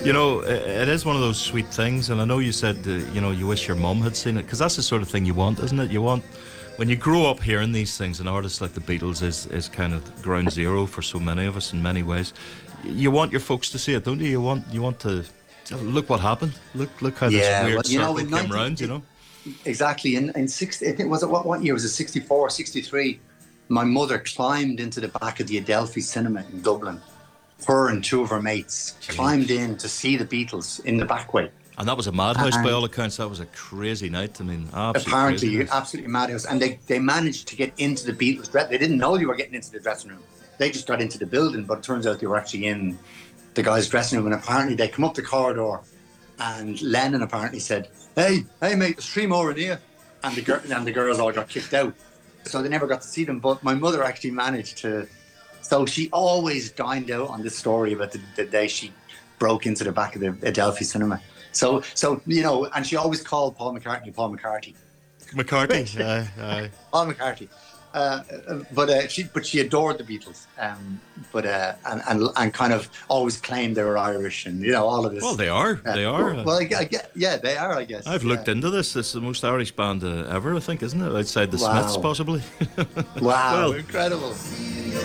You know, it is one of those sweet things, and I know you said, you wish your mum had seen it, because that's the sort of thing you want, isn't it? You want, when you grow up hearing these things, and artists like the Beatles is kind of ground zero for so many of us in many ways. You want your folks to see it, don't you? You want to look what happened. Look how this Yeah, well, weird circle in came round. exactly in 60, I think, was it what year was it? 64, 63. My mother climbed into the back of the Adelphi Cinema in Dublin. Her and two of her mates climbed in to see the Beatles in the back way. And that was a madhouse by And all accounts. That was a crazy night. I mean, absolutely crazy apparently, night. absolutely madhouse. And they managed to get into the Beatles dress. They didn't know you were getting into the dressing room. They just got into the building, but it turns out they were actually in the guy's dressing room. And apparently they come up the corridor, and Lennon apparently said, hey mate, there's three more in here. And the girls all got kicked out. So they never got to see them. But my mother actually managed to. So she always dined out on this story about the day she broke into the back of the Adelphi Cinema. So and she always called Paul McCartney Paul McCarthy. McCartney, aye. Paul McCartney. But she adored the Beatles. And kind of always claimed they were Irish, and all of this. Well, they are. They are. Well, yeah, they are. I guess. I've looked into this. This is the most Irish band ever, I think, isn't it? Outside the Smiths, possibly. Wow, well, incredible.